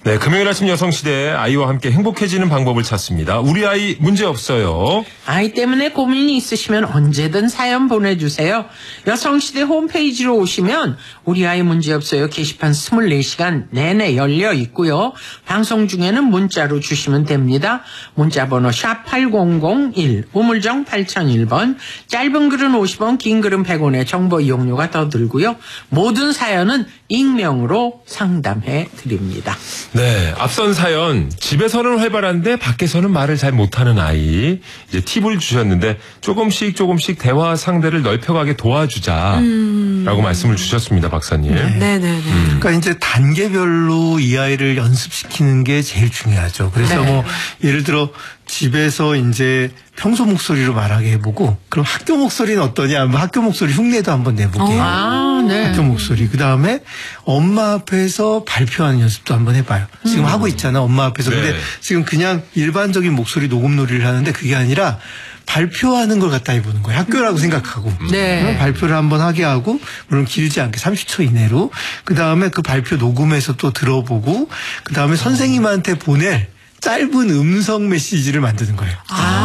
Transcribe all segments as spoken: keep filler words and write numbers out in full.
네, 금요일 아침 여성시대 아이와 함께 행복해지는 방법을 찾습니다. 우리 아이 문제없어요. 아이 때문에 고민이 있으시면 언제든 사연 보내주세요. 여성시대 홈페이지로 오시면 우리 아이 문제없어요 게시판 이십사 시간 내내 열려 있고요. 방송 중에는 문자로 주시면 됩니다. 문자번호 샵 팔공공일, 우물정 팔공공일 번, 짧은 글은 오십 원, 긴 글은 백 원의 정보 이용료가 더 들고요. 모든 사연은 익명으로 상담해 드립니다. 네, 앞선 사연, 집에서는 활발한데 밖에서는 말을 잘 못하는 아이. 이제 팁을 주셨는데 조금씩 조금씩 대화 상대를 넓혀가게 도와주자 음. 라고 말씀을 주셨습니다, 박사님. 네. 네네네. 음. 그러니까 이제 단계별로 이 아이를 연습시키는 게 제일 중요하죠. 그래서 네. 뭐 예를 들어 집에서 이제 평소 목소리로 말하게 해보고, 그럼 학교 목소리는 어떠냐? 학교 목소리 흉내도 한번 내보게. 아, 네. 학교 목소리. 그 다음에 엄마 앞에서 발표하는 연습도 한번 해봐요. 지금 음. 하고 있잖아, 엄마 앞에서. 네. 근데 지금 그냥 일반적인 목소리 녹음 놀이를 하는데 그게 아니라 발표하는 걸 갖다 해보는 거예요. 학교라고 생각하고. 네. 발표를 한번 하게 하고, 물론 길지 않게 삼십 초 이내로. 그 다음에 그 발표 녹음해서 또 들어보고, 그 다음에 선생님한테 보낼 짧은 음성 메시지를 만드는 거예요.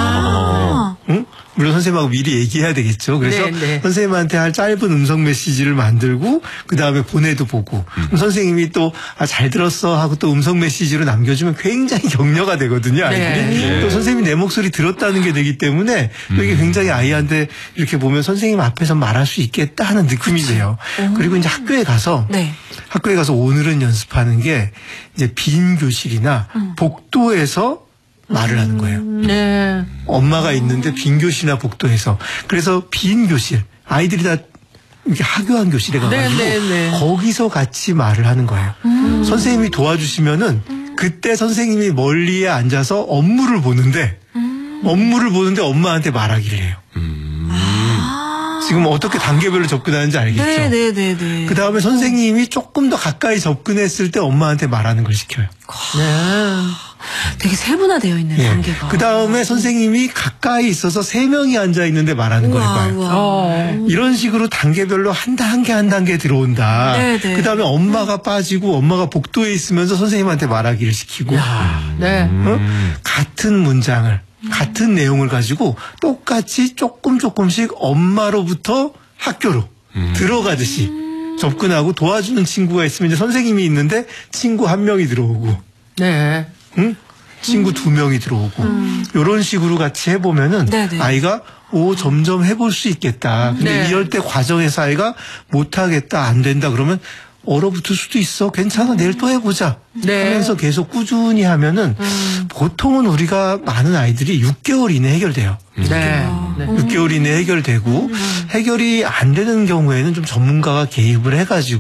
아. 응? 물론 선생님하고 미리 얘기해야 되겠죠. 그래서 네, 네. 선생님한테 할 짧은 음성 메시지를 만들고 그 다음에 보내도 보고 음. 선생님이 또 아, 잘 들었어 하고 또 음성 메시지로 남겨주면 굉장히 격려가 되거든요. 아이들이. 네. 또 선생님이 내 목소리 들었다는 게 되기 때문에 또 이게 굉장히 아이한테 이렇게 보면 선생님 앞에서 말할 수 있겠다 하는 느낌이 돼요. 오. 그리고 이제 학교에 가서 네. 학교에 가서 오늘은 연습하는 게 이제 빈 교실이나 음. 복도에서 말을 하는 거예요. 네. 엄마가 있는데 빈 교실이나 복도에서. 그래서 빈 교실, 아이들이 다 이렇게 하교한 교실에 가가지고 네, 네, 네. 거기서 같이 말을 하는 거예요. 음. 선생님이 도와주시면은 그때 선생님이 멀리에 앉아서 업무를 보는데 음. 업무를 보는데 엄마한테 말하기를 해요. 음. 아. 지금 어떻게 단계별로 접근하는지 알겠죠? 네, 네, 네, 네. 그 다음에 선생님이 조금 더 가까이 접근했을 때 엄마한테 말하는 걸 시켜요. 네. 되게 세분화되어 있는 네. 단계가. 그 다음에 선생님이 가까이 있어서 세 명이 앉아 있는데 말하는 걸 해봐요. 어. 이런 식으로 단계별로 한 단계 한 단계 들어온다. 그 다음에 엄마가 빠지고 엄마가 복도에 있으면서 선생님한테 말하기를 시키고. 야, 네. 어? 같은 문장을 같은 내용을 가지고 똑같이 조금 조금씩 엄마로부터 학교로 음. 들어가듯이 음. 접근하고 도와주는 친구가 있으면 이제 선생님이 있는데 친구 한 명이 들어오고. 네. 응? 친구 음. 두 명이 들어오고 음. 이런 식으로 같이 해보면은 네네. 아이가 오 점점 해볼 수 있겠다. 근데 네. 이럴 때 과정에서 아이가 못하겠다 안 된다 그러면 얼어붙을 수도 있어. 괜찮아. 내일 또 해보자. 네. 하면서 계속 꾸준히 하면은 음. 보통은 우리가 많은 아이들이 육 개월 이내 해결돼요. 네. 네. 육 개월 이내 해결되고 음. 해결이 안 되는 경우에는 좀 전문가가 개입을 해가지고